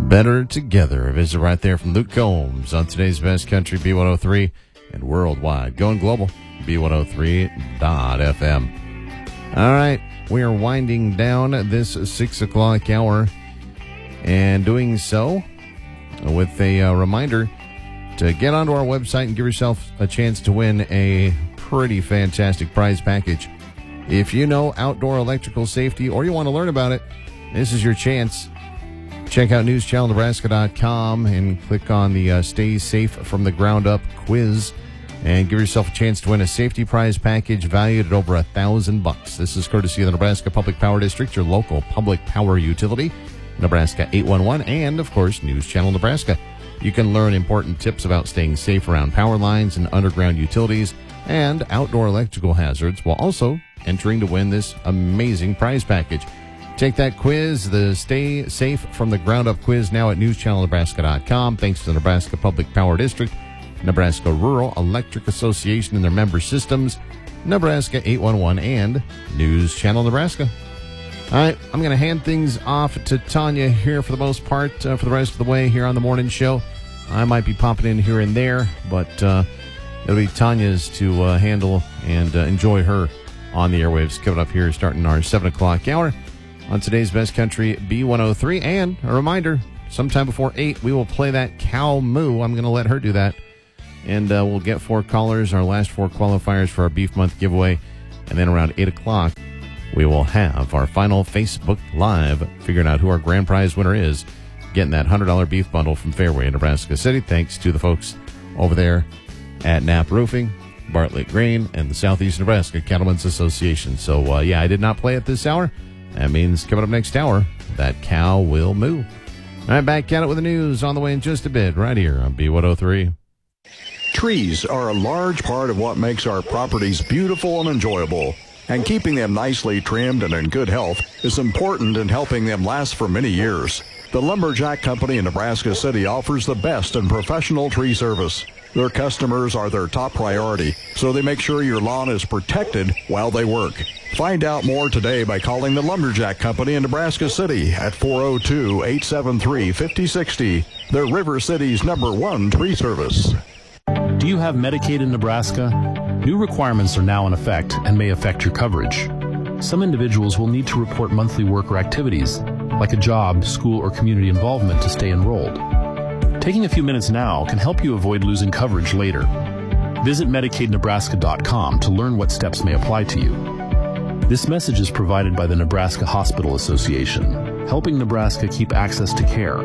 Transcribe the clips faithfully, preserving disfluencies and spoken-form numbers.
Better Together. A visit right there from Luke Combs on today's Best Country B one oh three and worldwide. Going global, B one oh three dot F M. All right, we are winding down this six o'clock hour and doing so with a uh, reminder to get onto our website and give yourself a chance to win a pretty fantastic prize package. If you know outdoor electrical safety or you want to learn about it, this is your chance. Check out news channel nebraska dot com and click on the uh, Stay Safe from the Ground Up quiz and give yourself a chance to win a safety prize package valued at over a thousand bucks. This is courtesy of the Nebraska Public Power District, your local public power utility, Nebraska eight one one, and, of course, News Channel Nebraska. You can learn important tips about staying safe around power lines and underground utilities and outdoor electrical hazards while also entering to win this amazing prize package. Take that quiz, the Stay Safe from the Ground Up quiz, now at news channel nebraska dot com. Thanks to the Nebraska Public Power District, Nebraska Rural Electric Association and their member systems, Nebraska eight one one, and News Channel Nebraska. All right, I'm going to hand things off to Tanya here for the most part uh, for the rest of the way here on the morning show. I might be popping in here and there, but uh, it'll be Tanya's to uh, handle and uh, enjoy her on the airwaves coming up here starting our seven o'clock hour on today's Best Country B one oh three. And a reminder, sometime before eight, we will play that cow moo. I'm going to let her do that. And uh, we'll get four callers, our last four qualifiers for our Beef Month giveaway. And then around eight o'clock, we will have our final Facebook Live, figuring out who our grand prize winner is, getting that one hundred dollars beef bundle from Fairway in Nebraska City, thanks to the folks over there at Knapp Roofing, Bartlett Grain, and the Southeast Nebraska Cattlemen's Association. So, uh, yeah, I did not play it this hour. That means coming up next hour, that cow will moo. All right, back at it with the news on the way in just a bit, right here on B one oh three. Trees are a large part of what makes our properties beautiful and enjoyable. And keeping them nicely trimmed and in good health is important in helping them last for many years. The Lumberjack Company in Nebraska City offers the best in professional tree service. Their customers are their top priority, so they make sure your lawn is protected while they work. Find out more today by calling the Lumberjack Company in Nebraska City at four oh two, eight seven three, five oh six oh. They're River City's number one tree service. Do you have Medicaid in Nebraska? New requirements are now in effect and may affect your coverage. Some individuals will need to report monthly work or activities, like a job, school, or community involvement to stay enrolled. Taking a few minutes now can help you avoid losing coverage later. Visit medicaid nebraska dot com to learn what steps may apply to you. This message is provided by the Nebraska Hospital Association, helping Nebraska keep access to care.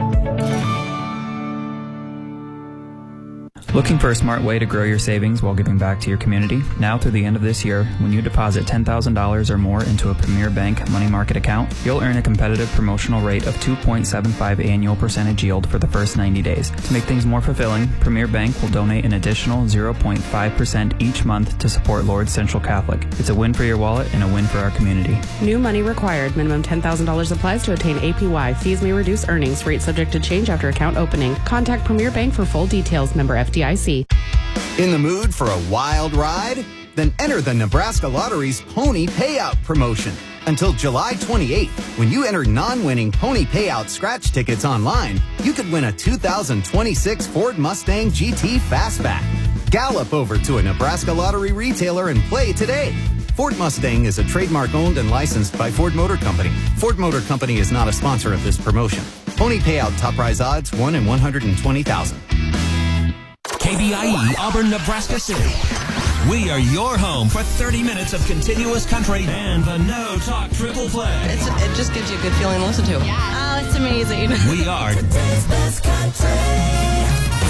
Looking for a smart way to grow your savings while giving back to your community? Now through the end of this year, when you deposit ten thousand dollars or more into a Premier Bank money market account, you'll earn a competitive promotional rate of two point seven five annual percentage yield for the first ninety days. To make things more fulfilling, Premier Bank will donate an additional zero point five percent each month to support Lourdes Central Catholic. It's a win for your wallet and a win for our community. New money required. Minimum ten thousand dollars applies to attain A P Y. Fees may reduce earnings. Rate subject to change after account opening. Contact Premier Bank for full details. Member F D I C. In the mood for a wild ride? Then enter the Nebraska Lottery's Pony Payout promotion. Until July twenty-eighth, when you enter non-winning Pony Payout scratch tickets online, you could win a two thousand twenty-six Ford Mustang G T Fastback. Gallop over to a Nebraska Lottery retailer and play today. Ford Mustang is a trademark owned and licensed by Ford Motor Company. Ford Motor Company is not a sponsor of this promotion. Pony Payout top prize odds one in one hundred twenty thousand. K B I E, Auburn, Nebraska City. We are your home for thirty minutes of continuous country and the No Talk Triple Play. It's, it just gives you a good feeling to listen to. Yeah. Oh, it's amazing. We are today's best country.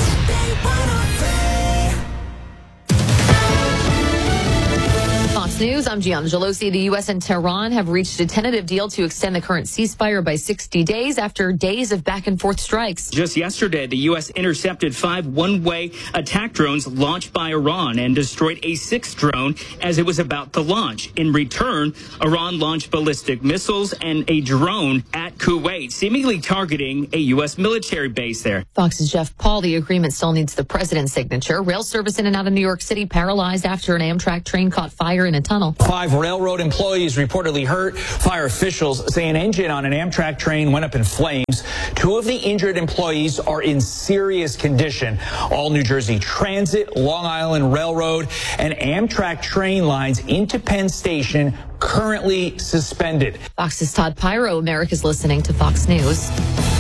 Fox News, I'm Gianna Gelosi. The U S and Tehran have reached a tentative deal to extend the current ceasefire by sixty days after days of back and forth strikes. Just yesterday, the U S intercepted five one-way attack drones launched by Iran and destroyed a sixth drone as it was about to launch. In return, Iran launched ballistic missiles and a drone at Kuwait, seemingly targeting a U S military base there. Fox's Jeff Paul, the agreement still needs the president's signature. Rail service in and out of New York City paralyzed after an Amtrak train caught fire in a tunnel. Five railroad employees reportedly hurt. Fire officials say an engine on an Amtrak train went up in flames. Two of the injured employees are in serious condition. All New Jersey Transit, Long Island Railroad, and Amtrak train lines into Penn Station currently suspended. Fox's Todd Pyro. America's listening to Fox News.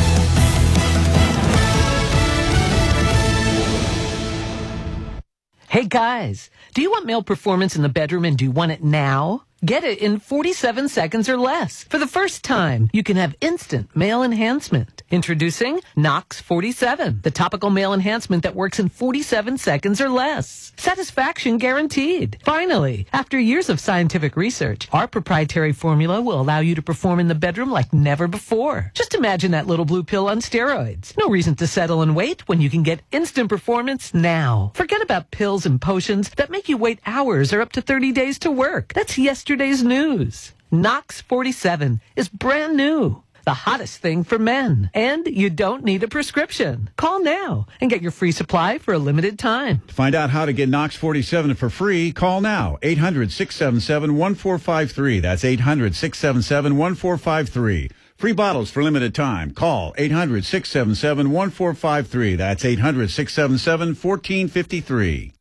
Hey guys, do you want male performance in the bedroom and do you want it now? Get it in forty-seven seconds or less. For the first time, you can have instant male enhancement. Introducing Nox forty-seven, the topical male enhancement that works in forty-seven seconds or less. Satisfaction guaranteed. Finally, after years of scientific research, our proprietary formula will allow you to perform in the bedroom like never before. Just imagine that little blue pill on steroids. No reason to settle and wait when you can get instant performance now. Forget about pills and potions that make you wait hours or up to thirty days to work. That's yesterday's news. Nox forty-seven is brand new. The hottest thing for men. And you don't need a prescription. Call now and get your free supply for a limited time. To find out how to get Nox forty-seven for free, call now. eight hundred, six seven seven, one four five three. That's eight hundred, six seven seven, one four five three. Free bottles for limited time. Call eight hundred, six seven seven, one four five three. That's eight hundred, six seven seven, one four five three.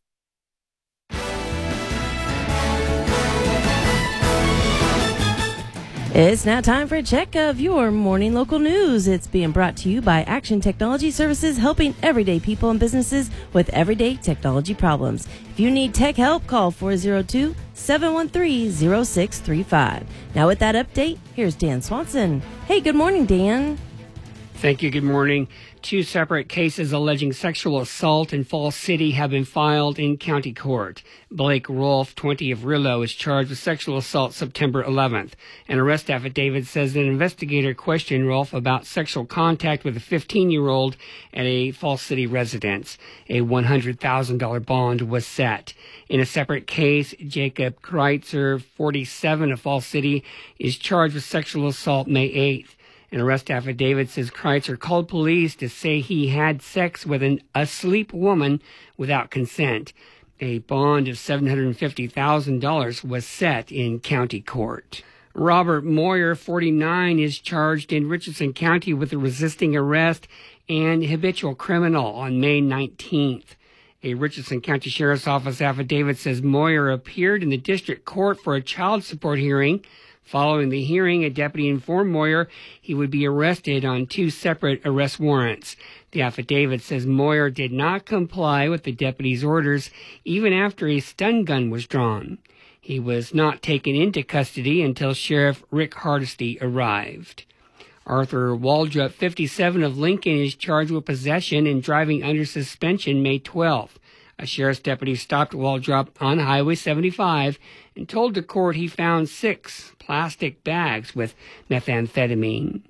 It's now time for a check of your morning local news. It's being brought to you by Action Technology Services, helping everyday people and businesses with everyday technology problems. If you need tech help, call four oh two, seven one three, oh six three five. Now with that update, here's Dan Swanson. Hey, good morning, Dan. Thank you. Good morning. Two separate cases alleging sexual assault in Falls City have been filed in county court. Blake Rolfe, twenty, of Rillo, is charged with sexual assault September eleventh. An arrest affidavit says an investigator questioned Rolfe about sexual contact with a fifteen-year-old at a Falls City residence. A one hundred thousand dollars bond was set. In a separate case, Jacob Kreitzer, forty-seven, of Falls City, is charged with sexual assault May eighth. An arrest affidavit says Kreitzer called police to say he had sex with an asleep woman without consent. A bond of seven hundred fifty thousand dollars was set in county court. Robert Moyer, forty-nine, is charged in Richardson County with resisting arrest and habitual criminal on May nineteenth. A Richardson County Sheriff's Office affidavit says Moyer appeared in the district court for a child support hearing. Following the hearing, a deputy informed Moyer he would be arrested on two separate arrest warrants. The affidavit says Moyer did not comply with the deputy's orders even after a stun gun was drawn. He was not taken into custody until Sheriff Rick Hardesty arrived. Arthur Waldrop, fifty-seven, of Lincoln, is charged with possession and driving under suspension May twelfth. A sheriff's deputy stopped Waldrop on Highway seventy-five and told the court he found six plastic bags with methamphetamine.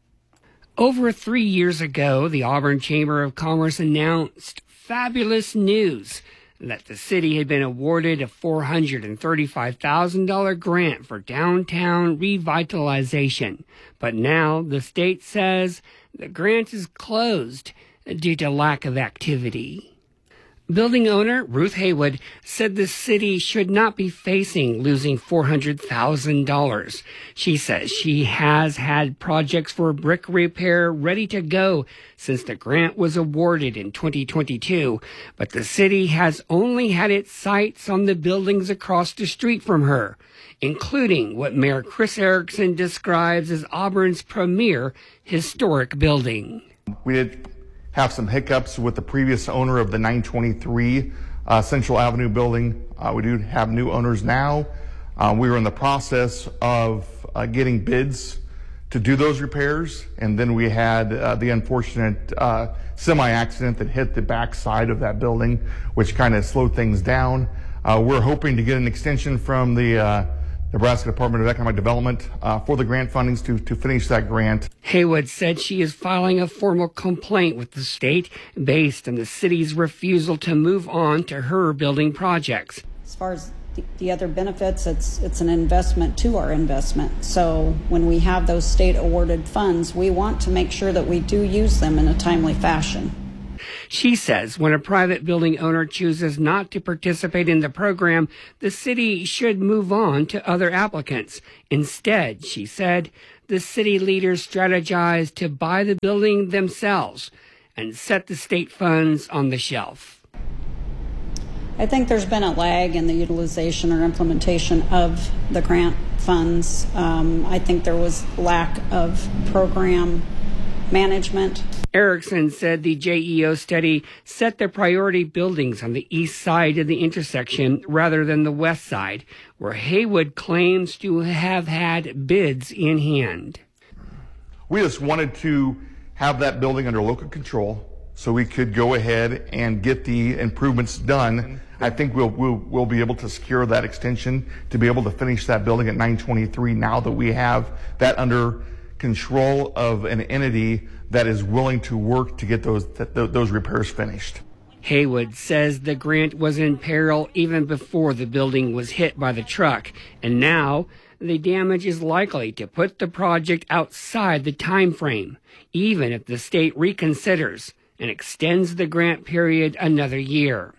Over three years ago, the Auburn Chamber of Commerce announced fabulous news that the city had been awarded a four hundred thirty-five thousand dollars grant for downtown revitalization. But now the state says the grant is closed due to lack of activity. Building owner Ruth Haywood said the city should not be facing losing four hundred thousand dollars. She says she has had projects for brick repair ready to go since the grant was awarded in twenty twenty-two, but the city has only had its sights on the buildings across the street from her, including what Mayor Chris Erickson describes as Auburn's premier historic building. We did have some hiccups with the previous owner of the nine twenty-three uh, Central Avenue building. Uh, we do have new owners now. Uh, we were in the process of uh, getting bids to do those repairs, and then we had uh, the unfortunate uh, semi-accident that hit the back side of that building, which kind of slowed things down. Uh, we're hoping to get an extension from the uh, Nebraska Department of Economic Development uh, for the grant fundings to, to finish that grant. Haywood said she is filing a formal complaint with the state based on the city's refusal to move on to her building projects. As far as the, the other benefits, it's it's an investment to our investment. So when we have those state awarded funds, we want to make sure that we do use them in a timely fashion. She says when a private building owner chooses not to participate in the program, the city should move on to other applicants. Instead, she said, the city leaders strategize to buy the building themselves and set the state funds on the shelf. I think there's been a lag in the utilization or implementation of the grant funds. Um, I think there was lack of program management. Erickson said the J E O study set the priority buildings on the east side of the intersection rather than the west side, where Haywood claims to have had bids in hand. We just wanted to have that building under local control so we could go ahead and get the improvements done. I think we'll, we'll, we'll be able to secure that extension to be able to finish that building at nine twenty-three now that we have that under control of an entity that is willing to work to get those, th- those repairs finished. Haywood says the grant was in peril even before the building was hit by the truck, and now the damage is likely to put the project outside the time frame, even if the state reconsiders and extends the grant period another year.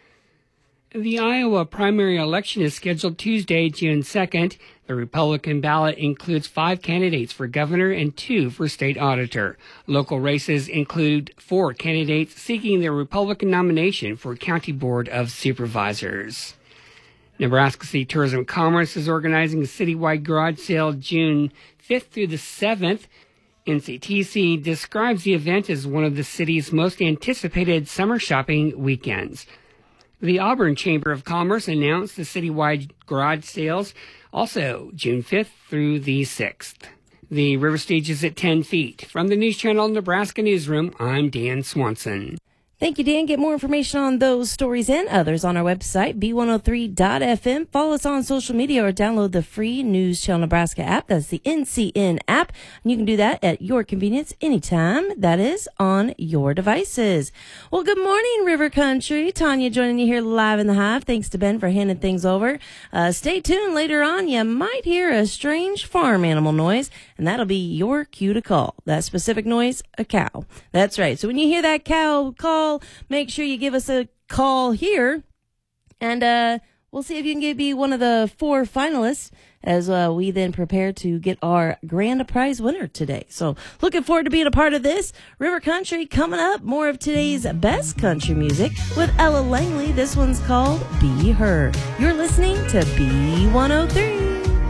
The Iowa primary election is scheduled Tuesday, June second. The Republican ballot includes five candidates for governor and two for state auditor. Local races include four candidates seeking their Republican nomination for County Board of Supervisors. Nebraska City Tourism Commerce is organizing a citywide garage sale June fifth through the seventh. N C T C describes the event as one of the city's most anticipated summer shopping weekends. The Auburn Chamber of Commerce announced the citywide garage sales, also June fifth through the sixth. The river stage is at ten feet. From the News Channel Nebraska Newsroom, I'm Dan Swanson. Thank you, Dan. Get more information on those stories and others on our website, B one oh three dot f m. Follow us on social media or download the free News Channel Nebraska app. That's the N C N app. And you can do that at your convenience anytime. That is on your devices. Well, good morning, River Country. Tanya joining you here live in the Hive. Thanks to Ben for handing things over. Uh, stay tuned. Later on, you might hear a strange farm animal noise, and that'll be your cue to call. That specific noise, a cow. That's right. So when you hear that cow call, make sure you give us a call here, and uh, we'll see if you can get, be one of the four finalists as uh, we then prepare to get our grand prize winner today. So looking forward to being a part of this. River Country coming up. More of today's best country music with Ella Langley. This one's called Be Her. You're listening to B one oh three.